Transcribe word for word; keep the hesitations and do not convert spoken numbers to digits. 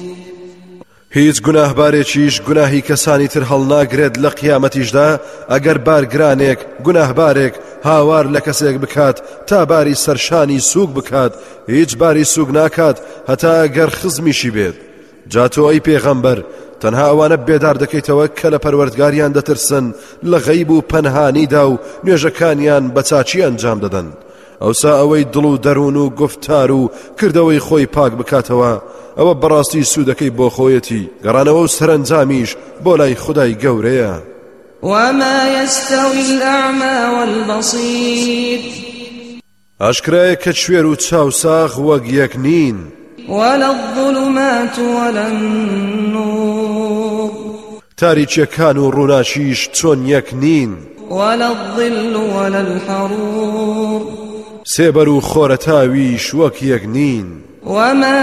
هیچ گوناهبارێکیش گوناهی کەسانی تر هەڵناگرێت لە قیامەتیشدا ئەگەر بارگرانێک گوناهبارێک هاوار لە کەسێک بکات تا باری سەرشانی سووک بکات هیچ باری سووک ناکات هەتا ئەگەر خزمیشی بێت. جا تۆ ئەی پێغەمبەر تەنها ئەوانە بێدار دەکەیتەوە کە لە پەروەردگاریان دەترسن لە غەیب و پەنهانیدا و نوێژەکانیان بە چاچی ئەنجام دەدەن. ئەوسا ئەوەی دڵ و دەروون و گفتار و کردەوەی خۆی پاک بکاتەوە ئەوە بەڕاستی سوودەکەی بۆ خۆیەتی گەڕانەوە و سەرنجامیش بۆ لای خودای گەورەیە. وما يستوي الأعمى والبصير ئاشکرایە کە کوێر و چاوساغ وەک یەک نین ولا الظلمات ولا النور تاریچیەکان و ڕووناچیش چۆن یەک نین ولا الظل ولا الحرور سێبەر و خۆرەتاویش وەک یەک نین. وما